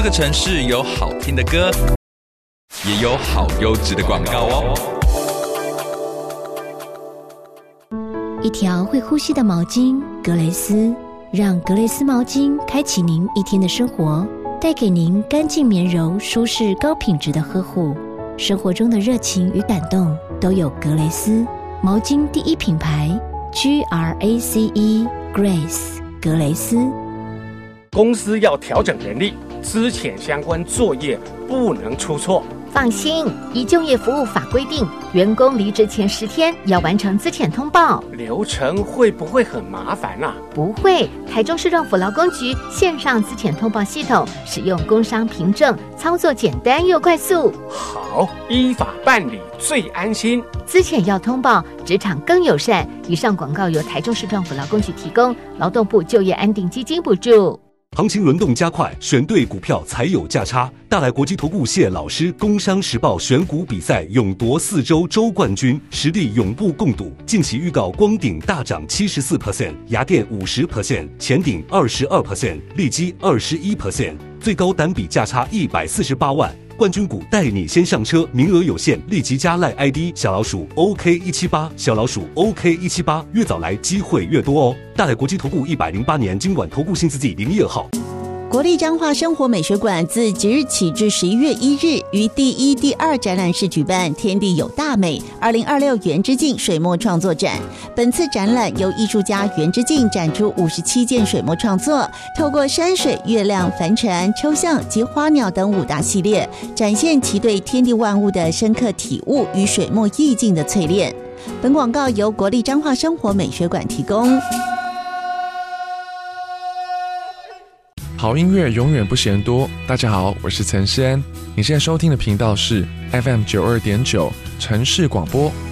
这个城市有好听的歌，也有好优质的广告哦。 一条会呼吸的毛巾，格蕾丝，让格蕾丝毛巾开启您一天的生活，带给您干净绵柔、舒适高品质的呵护。生活中的热情与感动都有格蕾丝毛巾第一品牌 GRACE Grace 格蕾丝。 公司要调整人力，资遣相关作业不能出错。 放心，以就业服务法规定，员工离职前10天要完成资遣通报。 流程会不会很麻烦啊？ 不会，台中市政府劳工局线上资遣通报系统，使用工商凭证，操作简单又快速。 好，依法办理最安心。 资遣要通报，职场更友善。以上广告由台中市政府劳工局提供，劳动部就业安定基金补助。 行情轮动加快，选对股票才有价差。大来国际投顾谢老师，工商时报选股比赛勇夺4周周冠军，实力永不共睹。近期预告光鼎大涨74%，雅电50%，前鼎22%，利基21%，最高单笔价差148万。冠军股带你先上车，名额有限，立即加赖 ID 小老鼠 OK178， 小老鼠 OK178， 越早来机会越多哦。大来国际投顾108年金管投顾新字第02号。 国立彰化生活美学馆自即日起至11月1日于第1、第2展览室举办天地有大美2026原之境水墨创作展。本次展览由艺术家原之境展出57件水墨创作，透过山水、月亮、帆船、抽象及花鸟等5大系列，展现其对天地万物的深刻体悟与水墨意境的淬炼。本广告由国立彰化生活美学馆提供。 好音乐永远不嫌多。大家好，我是陈诗安，你现在收听的频道是 FM 92.9城市广播。